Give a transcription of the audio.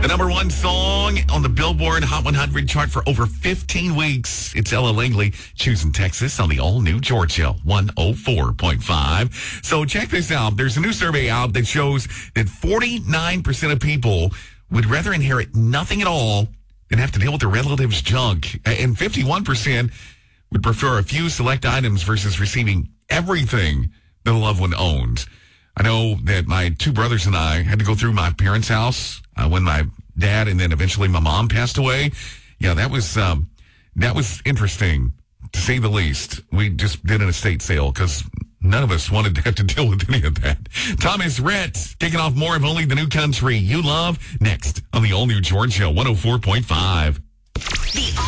The number one song on the Billboard Hot 100 chart for over 15 weeks. It's Ella Langley, Choosing Texas on the all-new Georgia 104.5. So check this out. There's a new survey out that shows that 49% of people would rather inherit nothing at all than have to deal with their relatives' junk. And 51% would prefer a few select items versus receiving everything that a loved one owns. I know that my two brothers and I had to go through my parents' house when my dad and then eventually my mom passed away. Yeah, that was interesting, to say the least. We just did an estate sale because none of us wanted to have to deal with any of that. Thomas Rhett kicking off more of Only the New Country You Love next on the all-new Georgia 104.5. The